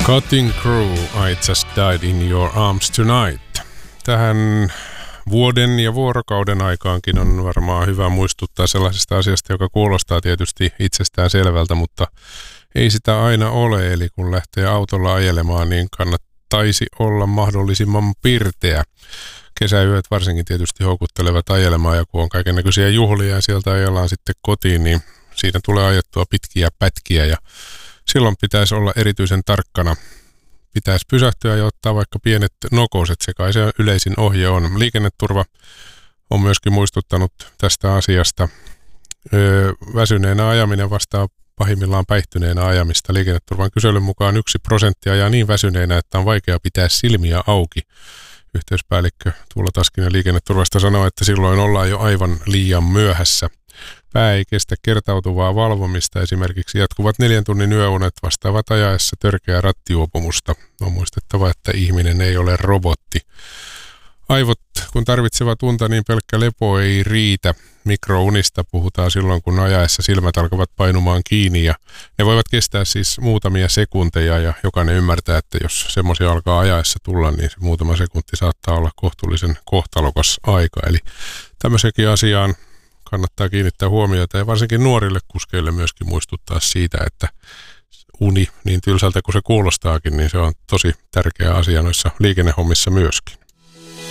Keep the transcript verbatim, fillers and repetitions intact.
Cutting Crew, I Just Died in Your Arms Tonight. Tähän vuoden ja vuorokauden aikaankin on varmaan hyvä muistuttaa sellaisesta asiasta, joka kuulostaa tietysti itsestään selvältä, mutta ei sitä aina ole. Eli kun lähtee autolla ajelemaan, niin kannattaisi olla mahdollisimman pirteä. Kesäyöt varsinkin tietysti houkuttelevat ajelemaan, ja kun on kaikennäköisiä juhlia ja sieltä ajellaan sitten kotiin, niin siinä tulee ajettua pitkiä pätkiä, ja silloin pitäisi olla erityisen tarkkana. Pitäisi pysähtyä ja ottaa vaikka pienet nokoset, se kai se yleisin ohje on. Liikenneturva on myöskin muistuttanut tästä asiasta. Öö, väsyneenä ajaminen vastaa pahimmillaan päihtyneenä ajamista. Liikenneturvan kyselyn mukaan yksi prosentti ajaa niin väsyneenä, että on vaikea pitää silmiä auki. Yhteyspäällikkö Tuula Taskinen liikenneturvasta sanoo, että silloin ollaan jo aivan liian myöhässä. Pää ei kestä kertautuvaa valvomista, esimerkiksi jatkuvat neljän tunnin yöunet vastaavat ajaessa törkeää rattijuopumusta. On muistettava, että ihminen ei ole robotti. Aivot, kun tarvitsevat unta, niin pelkkä lepo ei riitä. Mikrounista puhutaan silloin, kun ajaessa silmät alkavat painumaan kiinni, ja ne voivat kestää siis muutamia sekunteja, ja jokainen ymmärtää, että jos semmoisia alkaa ajaessa tulla, niin se muutama sekunti saattaa olla kohtuullisen kohtalokas aika. Eli tämmöisenkin asiaan kannattaa kiinnittää huomiota, ja varsinkin nuorille kuskeille myöskin muistuttaa siitä, että uni, niin tylsältä kuin se kuulostaakin, niin se on tosi tärkeä asia noissa liikennehommissa myöskin.